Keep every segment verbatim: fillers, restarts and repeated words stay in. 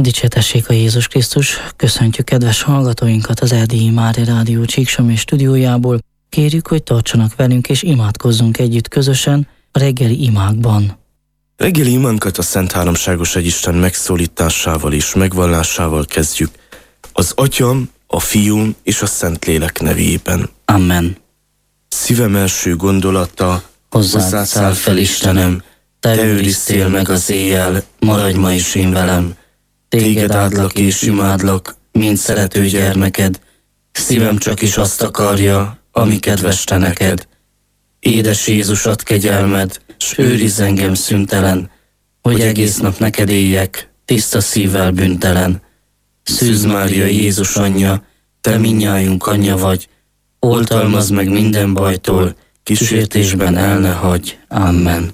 Dicsértessék a Jézus Krisztus! Köszöntjük kedves hallgatóinkat az Erdélyi Mária Rádió Csíksomi stúdiójából. Kérjük, hogy tartsanak velünk és imádkozzunk együtt közösen a reggeli imákban. Reggeli imánkat a Szent Háromságos Egyisten megszólításával és megvallásával kezdjük. Az Atyam, a Fiú és a Szentlélek nevében. Amen. Szívem első gondolata, hozzád száll fel Istenem, te őriztél meg az éjjel, maradj ma is én velem. Téged áldlak és imádlak, mint szerető gyermeked, szívem csak is azt akarja, ami kedves te neked. Édes Jézus, add kegyelmed, s őrizz engem szüntelen, hogy egész nap neked éljek, tiszta szívvel bűntelen. Szűz Mária, Jézus anyja, te mindnyájunk anyja vagy, oltalmazd meg minden bajtól, kísértésben el ne hagyj. Amen.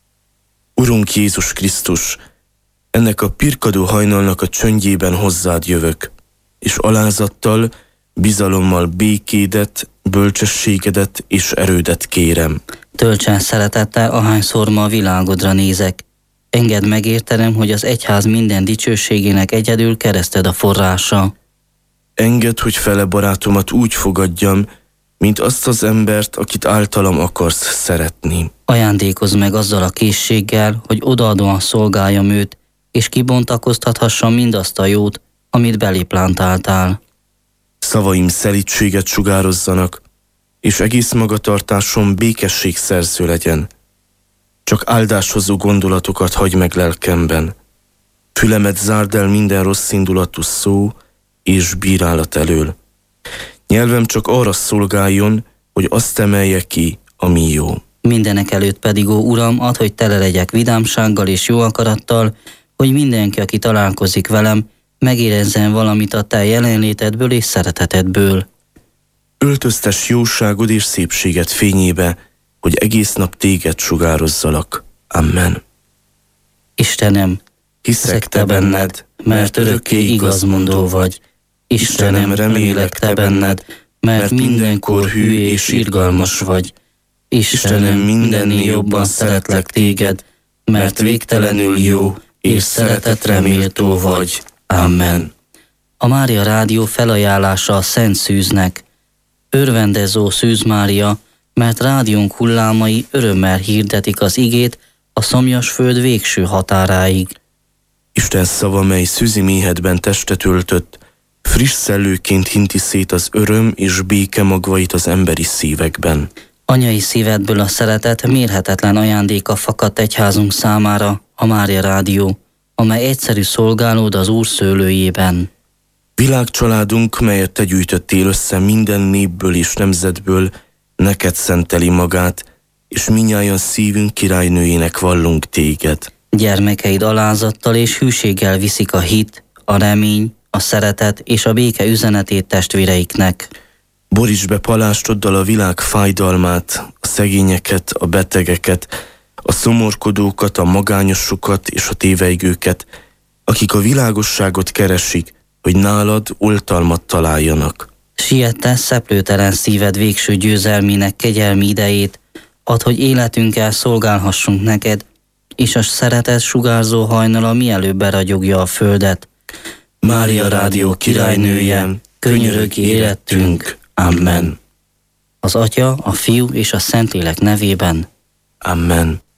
Urunk Jézus Krisztus, ennek a pirkadó hajnalnak a csöndjében hozzád jövök, és alázattal, bizalommal békédet, bölcsességedet és erődet kérem. Tölts el szeretettel, ahányszor ma a világodra nézek. Engedd megértenem, hogy az egyház minden dicsőségének egyedül kereszted a forrása. Engedd, hogy fele barátomat úgy fogadjam, mint azt az embert, akit általam akarsz szeretni. Ajándékozz meg azzal a készséggel, hogy odaadóan szolgáljam őt, és kibontakoztathassam mindazt a jót, amit belé plántáltál. Szavaim szelídséget sugározzanak, és egész magatartásom békesség szerző legyen. Csak áldáshozó gondolatokat hagy meg lelkemben. Fülemet zárd el minden rosszindulatú szó és bírálat elől. Nyelvem csak arra szolgáljon, hogy azt emelje ki, ami jó. Mindenek előtt pedig, ó Uram, add, hogy tele legyek vidámsággal és jó akarattal, hogy mindenki, aki találkozik velem, megérezzen valamit a te jelenlétedből és szeretetedből. Öltöztes jóságod és szépséget fényébe, hogy egész nap téged sugározzalak. Amen. Istenem, hiszek te benned, mert örökké igazmondó vagy. Istenem, remélek te benned, mert mindenkor hű és irgalmas vagy. Istenem, mindennél jobban szeretlek téged, mert végtelenül jó és szeretetre méltó vagy. Amen. A Mária Rádió felajánlása a Szent Szűznek. Örvendezó Szűz Mária, mert rádiónk hullámai örömmel hirdetik az igét a szomjas föld végső határáig. Isten szava, mely szűzi méhedben testet öltött, friss szellőként hinti szét az öröm és béke magvait az emberi szívekben. Anyai szívedből a szeretet mérhetetlen ajándéka fakadt egyházunk számára, a Mária Rádió, amely egyszerű szolgálód az Úr szőlőjében. Világcsaládunk, melyet te gyűjtöttél össze minden népből és nemzetből, neked szenteli magát, és mindnyájan szívünk királynőjének vallunk téged. Gyermekeid alázattal és hűséggel viszik a hit, a remény, a szeretet és a béke üzenetét testvéreiknek. Borítsd be palástoddal a világ fájdalmát, a szegényeket, a betegeket, a szomorkodókat, a magányosokat és a téveigőket, akik a világosságot keresik, hogy nálad oltalmat találjanak. Siette szeplőtelen szíved végső győzelmének kegyelmi idejét, add, hogy életünkkel szolgálhassunk neked, és a szeretet sugárzó hajnala mielőbb beragyogja a földet. Mária Rádió királynője, könyörögj érettünk. Amen. Az Atya, a Fiú és a Szentlélek nevében. Amen.